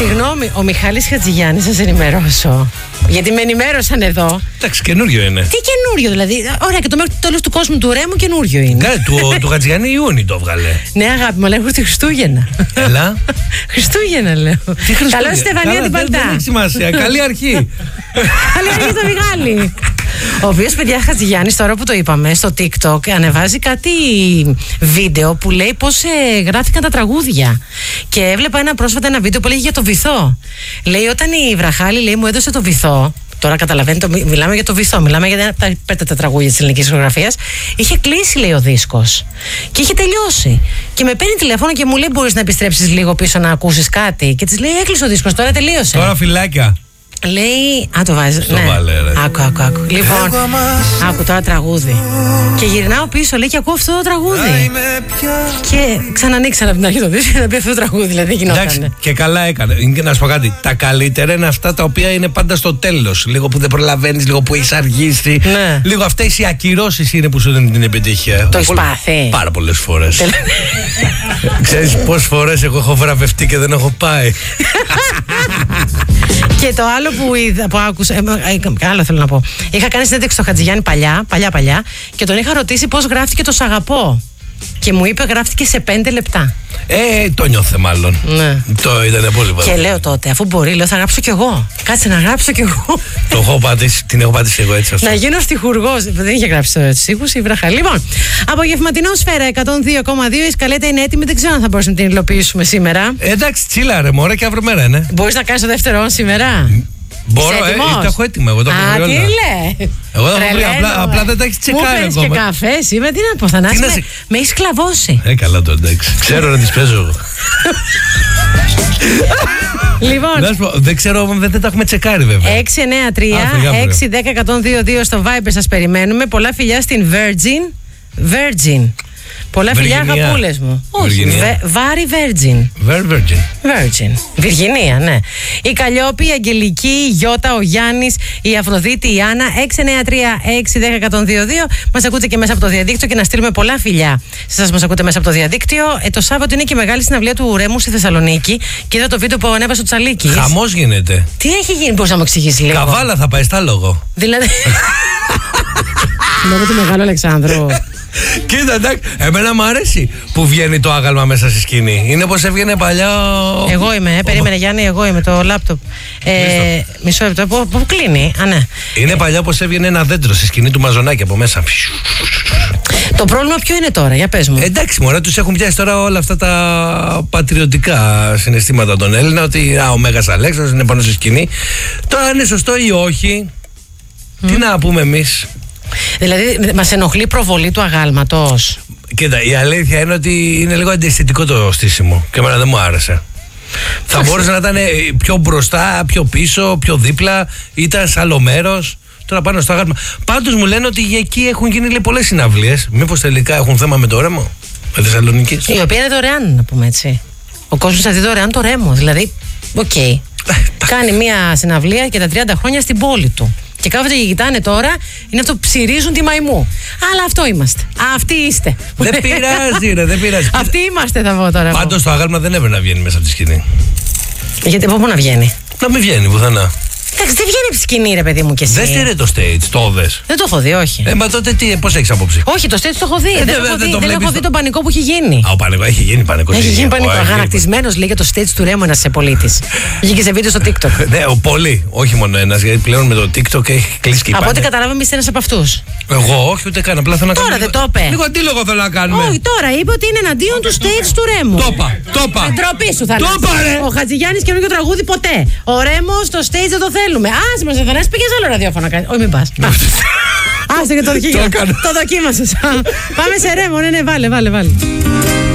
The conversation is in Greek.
Συγγνώμη, ο Μιχάλης Χατζηγιάννης, σας ενημερώσω. Γιατί με ενημέρωσαν εδώ. Εντάξει, καινούριο είναι. Τι καινούριο δηλαδή? Ωραία, και το μέχρι το τέλος του κόσμου του Ρέμου καινούριο είναι. Ναι, του Χατζηγιάννη Ιούνι το έβγαλε. Ναι, αγάπη μου, αλλά έχουν στη Χριστούγεννα. Έλα. Χριστούγεννα, λέω. Καλώς Στεφανία την Παλτά. Δεν έχει σημασία. Καλή αρχή. Καλή αρχή το Μιχάλη. Ο οποίος, παιδιά, Χατζηγιάννης, τώρα που το είπαμε, στο TikTok ανεβάζει κάτι βίντεο που λέει πώς γράφτηκαν τα τραγούδια. Και έβλεπα πρόσφατα ένα βίντεο που λέγει για το βυθό. Λέει, όταν η Βραχάλη, λέει, μου έδωσε το βυθό. Τώρα καταλαβαίνετε, μιλάμε για το βυθό, μιλάμε για τα πέτατα τραγούδια της ελληνικής ισογραφίας. Είχε κλείσει, λέει, ο δίσκος και είχε τελειώσει. Και με παίρνει τηλέφωνο και μου λέει: μπορείς να επιστρέψεις λίγο πίσω να ακούσεις κάτι? Και της λέει: έκλεισε ο δίσκος, τώρα τελείωσε. Τώρα φυλάκια. Λέει, το βάζει. Ναι. Βάλε, άκου. Λοιπόν, άκου τώρα τραγούδι. Και γυρνάω πίσω, λέει, και ακούω αυτό το τραγούδι. Και ξανανοίξα από την αρχή το δίσκο να πει αυτό το τραγούδι, δηλαδή γινότανε. Εντάξει, και καλά έκανε. Να σου πω κάτι. Τα καλύτερα είναι αυτά τα οποία είναι πάντα στο τέλος. Λίγο που δεν προλαβαίνεις, λίγο που έχεις αργήσει. Ναι. Λίγο αυτές οι ακυρώσεις είναι που σου δίνουν την επιτυχία. Το έχεις πάθει? Πάρα πολλές φορές. Ξέρεις πόσες φορές εγώ έχω βραβευτεί και δεν έχω πάει. Και το άλλο που άκουσα, άλλο θέλω να πω. Είχα κάνει συνέντευξη στο Χατζηγιάννη παλιά και τον είχα ρωτήσει πώς γράφτηκε το «Σ' αγαπώ». Και μου είπε γράφτηκε σε 5 λεπτά. Το νιώθε μάλλον. Ναι. Το ήταν πολύ βαρύ. Και λέω τότε, αφού μπορεί, λέω, θα γράψω κι εγώ. Κάτσε να γράψω κι εγώ. Το έχω πατήσει, την έχω πατήσει εγώ έτσι. Να γίνω στιχουργός. Δεν είχε γράψει το στίχους η Βραχα. Λοιπόν, απογευματινό Σφαίρα 102,2. Η σκαλέτα είναι έτοιμη. Δεν ξέρω αν θα μπορούσαμε να την υλοποιήσουμε σήμερα. Εντάξει, τσίλα ρε μωρέ, και αύριο μέρα είναι. Μπορείς να κάνεις το δεύτερο σήμερα? Μπορώ, το έχω έτοιμο. Εγώ το έχω βρει. Τι λέει. Εγώ το έχω βρει, απλά δεν τα έχεις τσεκάρει ακόμα. Μου και καφέ σήμερα, τι να πω, Θανάση, με έχεις κλαβώσει. Καλά το εντάξει. Ξέρω να τις παίζω εγώ. Λοιπόν, δεν ξέρω, δεν τα έχουμε τσεκάρει βέβαια. 693-610-102-2 στο Viber σας περιμένουμε. Πολλά φιλιά στην Virgin. Πολλά φιλιά, αγαπούλες μου. Όχι, Βάρη Virgin. Βιργινία, ναι. Η Καλλιόπη, η Αγγελική, η Γιώτα, ο Γιάννης, η Αφροδίτη, η Άννα. 693-610-102-2. Μας ακούτε και μέσα από το διαδίκτυο και να στείλουμε πολλά φιλιά. Σας μας ακούτε μέσα από το διαδίκτυο. Το Σάββατο είναι και η μεγάλη συναυλία του Ρέμου στη Θεσσαλονίκη. Και είδα το βίντεο που ανέβασε ο Τσαλίκης. Χαμός γίνεται. Τι έχει γίνει, μπορείς να μου εξηγήσει λίγο? Καβάλα θα πάει στα λόγο. Δηλαδή. Λόγω του Μεγάλου Αλεξάνδρου. Κοίτα, εντάξει, εμένα μου αρέσει που βγαίνει το άγαλμα μέσα στη σκηνή. Είναι πως έβγαινε παλιά. Εγώ είμαι, περίμενε Γιάννη, εγώ είμαι το λάπτοπ. Μισό λεπτό, πού κλείνει? Ναι. Είναι παλιά πως έβγαινε ένα δέντρο στη σκηνή του Μαζονάκη από μέσα. Το πρόβλημα ποιο είναι τώρα, για πες μου. Εντάξει, μωρέ, τους έχουν πιάσει τώρα όλα αυτά τα πατριωτικά συναισθήματα των Έλληνα. Ότι ο Μέγας Αλέξανδρος είναι πάνω στη σκηνή. Τώρα είναι σωστό ή όχι, τι να πούμε εμείς? Δηλαδή, μας ενοχλεί η προβολή του αγάλματος. Κοίτα, η αλήθεια είναι ότι είναι λίγο αντιαισθητικό το στήσιμο και εμένα δεν μου άρεσε. Θα μπορούσε να ήταν πιο μπροστά, πιο πίσω, πιο δίπλα, ήταν σε άλλο μέρος. Τώρα πάνω στο αγάλμα. Πάντως μου λένε ότι εκεί έχουν γίνει πολλές συναυλίες. Μήπως τελικά έχουν θέμα με το Ρέμο, με Θεσσαλονίκη? Η οποία είναι δωρεάν, να πούμε έτσι. Ο κόσμος θα δει δωρεάν το Ρέμο. Δηλαδή, κάνει μια συναυλία και τα 30 χρόνια στην πόλη του. Και κάθονται και κοιτάνε τώρα, είναι αυτό που ψηρίζουν τη μαϊμού. Αλλά αυτό είμαστε. Αυτοί είστε. Δεν πειράζει, ρε, δεν πειράζει. Αυτοί είμαστε, θα πω τώρα. Πάντως το άγαλμα δεν έπρεπε να βγαίνει μέσα από τη σκηνή. Γιατί από πού να βγαίνει? Να μην βγαίνει πουθενά. Εντάξει, δεν βγαίνει από τη σκηνή, ρε παιδί μου, και εσύ. Δεν στείλε το stage, το δες? Δεν το έχω δει, όχι. Μα τότε πώς έχεις άποψη? Όχι, το stage το έχω δει. Δεν έχω δει τον πανικό που έχει γίνει. Ο πανικό, έχει γίνει πανικό. Έχει γίνει πανικό. Αγανακτισμένος λέει για το stage του Ρέμου ένας πολίτης. Βγήκε σε βίντεο στο TikTok. Ναι, πολύ. Όχι μόνο ένας, γιατί πλέον με το TikTok έχει κλείσει και η Από ό,τι καταλάβαμε, είσαι ένας από αυτούς. Εγώ, όχι, ούτε καν. Απλά θέλω να κάνω. Τώρα δεν το είπε. Λίγο αντίλογο θέλω να κάνουμε. Όχι, τώρα είπε ότι είναι εναντίον του stage του Ρέμου. Το είπα. Ντροπή σου θα λέει. Ο Χατζηγιάννης καινούργιο τραγούδι ποτέ. Ο Ρέμος στο stage δεν το θέλουμε. Άσε μας, Θανάση, πήγες άλλο ραδιόφωνο. Όχι, μην πας. Άσε και το δοκίμασες. Πάμε σε Ρέμο, ναι, βάλε.